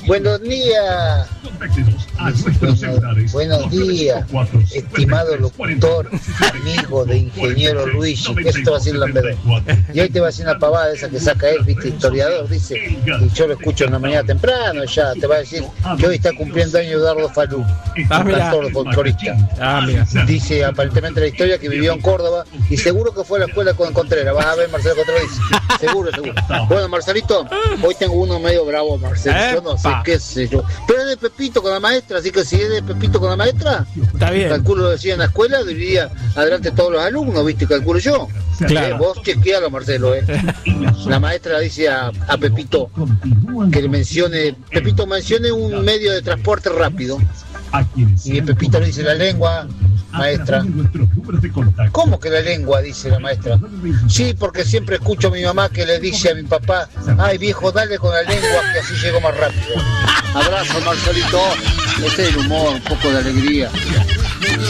Buenos días. Buenos días, estimado locutor, amigo de ingeniero Luigi. Eso te va a decir la verdad. Y hoy te va a decir una pavada esa que saca él, viste, historiador, dice, y yo lo escucho en la mañana temprano, ya te va a decir que hoy está cumpliendo años Eduardo Falú, cantor folclorista. Dice aparentemente la historia que vivió en Córdoba y seguro que fue a la escuela con Contreras. Vas a ver, Marcelo Contreras dice, seguro. Bueno, Marcelito, hoy tengo uno medio bravo, Marcelo, yo no sé qué sé yo, pero es de Pepito con la maestra, así que si es de Pepito con la maestra, está bien. Calculo lo decía en la escuela, diría adelante todos los alumnos, viste, calculo yo. Claro. Vos chequealo, Marcelo, La maestra dice a Pepito que le mencione, Pepito mencione un medio de transporte rápido. Y Pepito le dice la lengua, maestra. ¿Cómo que la lengua? Dice la maestra. Sí, porque siempre escucho a mi mamá que le dice a mi papá, ay viejo, dale con la lengua que así llego más rápido. Abrazo, Marcelito. Ese es el humor, un poco de alegría.